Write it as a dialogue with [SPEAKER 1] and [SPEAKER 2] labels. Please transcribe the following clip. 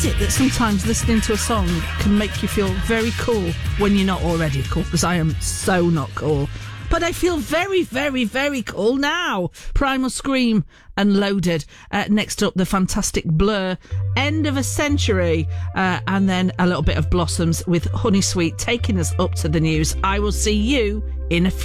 [SPEAKER 1] is it that sometimes listening to a song can make you feel very cool when you're not already cool? Because I am so not cool. But I feel very, very, very cool now. Primal Scream and Loaded. Next up, the fantastic Blur, End of a Century. And then a little bit of Blossoms with Honey Sweet taking us up to the news. I will see you in a few